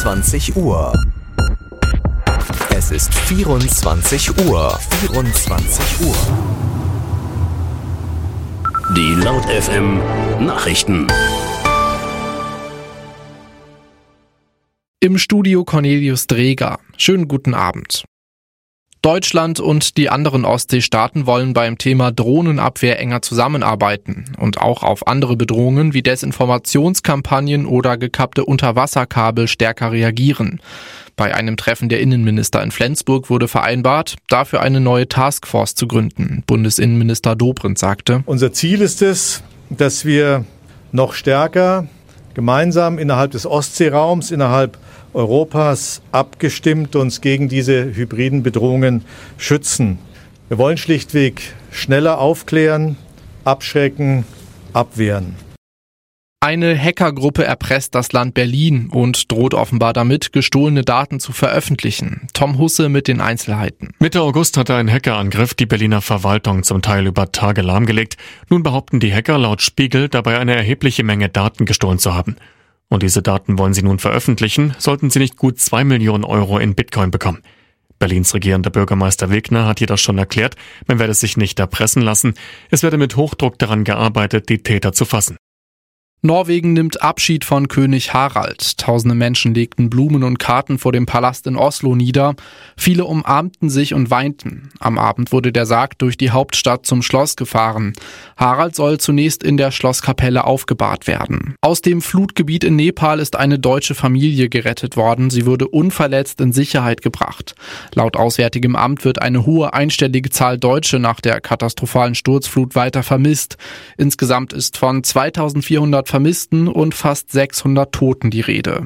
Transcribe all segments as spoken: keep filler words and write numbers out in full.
vierundzwanzig Uhr. Es ist vierundzwanzig Uhr. vierundzwanzig Uhr. Die Laut F M Nachrichten. Im Studio Cornelius Dreger. Schönen guten Abend. Deutschland und die anderen Ostseestaaten wollen beim Thema Drohnenabwehr enger zusammenarbeiten und auch auf andere Bedrohungen wie Desinformationskampagnen oder gekappte Unterwasserkabel stärker reagieren. Bei einem Treffen der Innenminister in Flensburg wurde vereinbart, dafür eine neue Taskforce zu gründen. Bundesinnenminister Dobrindt sagte: Unser Ziel ist es, dass wir noch stärker gemeinsam innerhalb des Ostseeraums, innerhalb Europas abgestimmt uns gegen diese hybriden Bedrohungen schützen. Wir wollen schlichtweg schneller aufklären, abschrecken, abwehren. Eine Hackergruppe erpresst das Land Berlin und droht offenbar damit, gestohlene Daten zu veröffentlichen. Tom Husse mit den Einzelheiten. Mitte August hatte ein Hackerangriff die Berliner Verwaltung zum Teil über Tage lahmgelegt. Nun behaupten die Hacker laut Spiegel, dabei eine erhebliche Menge Daten gestohlen zu haben. Und diese Daten wollen sie nun veröffentlichen, sollten sie nicht gut zwei Millionen Euro in Bitcoin bekommen. Berlins regierender Bürgermeister Wegner hat jedoch schon erklärt, man werde sich nicht erpressen lassen. Es werde mit Hochdruck daran gearbeitet, die Täter zu fassen. Norwegen nimmt Abschied von König Harald. Tausende Menschen legten Blumen und Karten vor dem Palast in Oslo nieder. Viele umarmten sich und weinten. Am Abend wurde der Sarg durch die Hauptstadt zum Schloss gefahren. Harald soll zunächst in der Schlosskapelle aufgebahrt werden. Aus dem Flutgebiet in Nepal ist eine deutsche Familie gerettet worden. Sie wurde unverletzt in Sicherheit gebracht. Laut Auswärtigem Amt wird eine hohe einstellige Zahl Deutsche nach der katastrophalen Sturzflut weiter vermisst. Insgesamt ist von zweitausendvierhundert Vermissten und fast sechshundert Toten die Rede.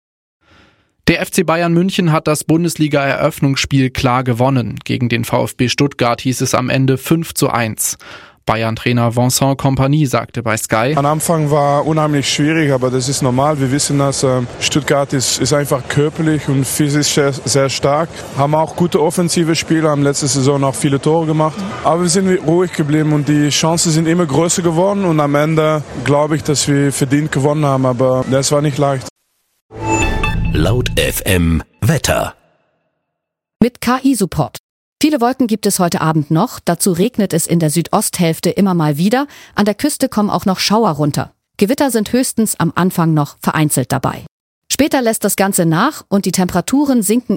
Der F C Bayern München hat das Bundesliga-Eröffnungsspiel klar gewonnen. Gegen den VfB Stuttgart hieß es am Ende fünf zu eins. Bayern-Trainer Vincent Kompany sagte bei Sky: Am Anfang war unheimlich schwierig, aber das ist normal. Wir wissen, dass äh, Stuttgart ist, ist einfach körperlich und physisch sehr, sehr stark. Haben auch gute offensive Spieler, haben letzte Saison auch viele Tore gemacht. Aber wir sind ruhig geblieben und die Chancen sind immer größer geworden. Und am Ende glaube ich, dass wir verdient gewonnen haben, aber das war nicht leicht. Laut F M Wetter. Mit K I-Support. Viele Wolken gibt es heute Abend noch, dazu regnet es in der Südosthälfte immer mal wieder, an der Küste kommen auch noch Schauer runter. Gewitter sind höchstens am Anfang noch vereinzelt dabei. Später lässt das Ganze nach und die Temperaturen sinken